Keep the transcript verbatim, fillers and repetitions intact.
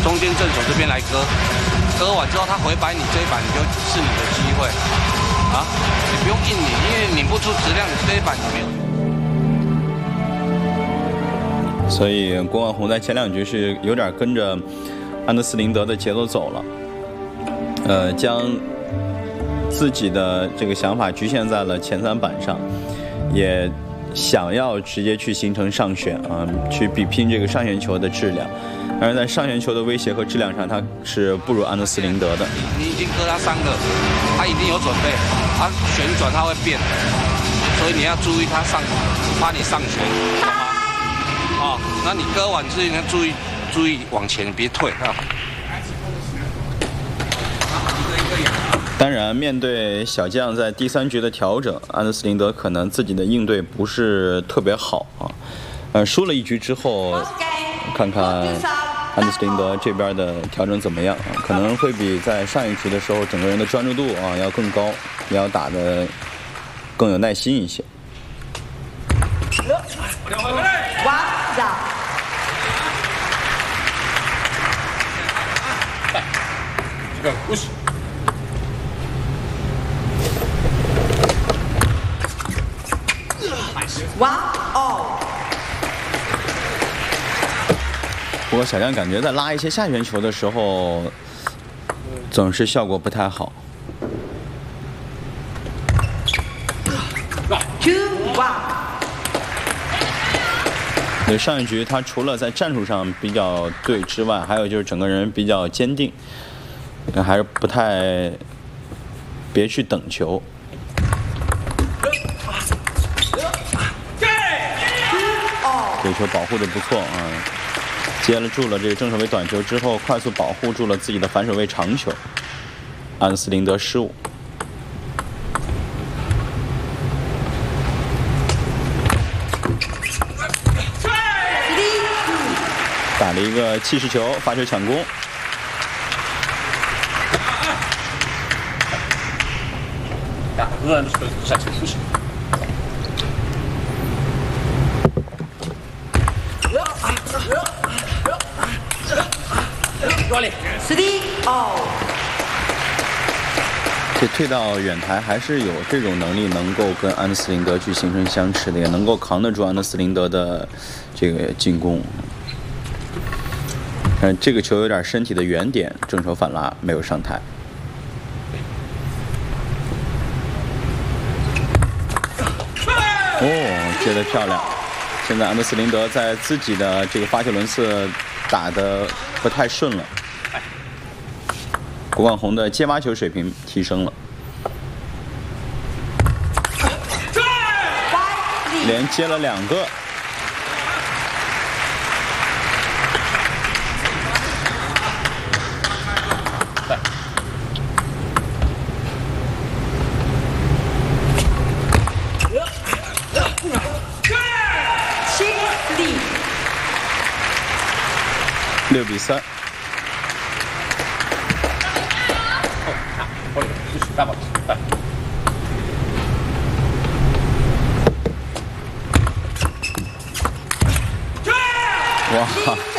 中间正手这边来割，割完之后他回摆你这一板，你就是你的机会啊！你不用硬拧，因为拧不出质量，你这一板你没有。 所以郭万宏在前两局是有点跟着安德斯林德的节奏走了，呃，将自己的这个想法局限在了前三板上，也想要直接去形成上旋啊，去比拼这个上旋球的质量。但是在上旋球的威胁和质量上，他是不如安德斯林德的。 你已经割他三个，他一定有准备，他旋转他会变，所以你要注意他上，怕你上旋，懂吗？哦，那你割完之后，你要注意注意往前，别退啊。 当然，面对小将在第三局的调整，安德斯林德可能自己的应对不是特别好啊。呃，输了一局之后，看看安德斯林德这边的调整怎么样啊？可能会比在上一局的时候整个人的专注度啊要更高，也要打得更有耐心一些。 One all。 不过小将感觉在拉一些下旋球的时候，总是效果不太好。 Two one。 对，上一局他除了在战术上比较对之外，还有就是整个人比较坚定，还是不太别去等球。这球保护的不错啊，接了住了这个正手位短球之后，快速保护住了自己的反手位长球。安德斯林德失误。打了一个气势球，发球抢攻。 Three all。 这退到远台还是有这种能力，能够跟安德斯林德去形成相持的，也能够扛得住安德斯林德的这个进攻。但这个球有点身体的圆点，正手反拉没有上台。哦，接得漂亮！现在安德斯林德在自己的这个发球轮次打得不太顺了，郭万宏的接发球水平提升了，连接了两个。六比三。哇！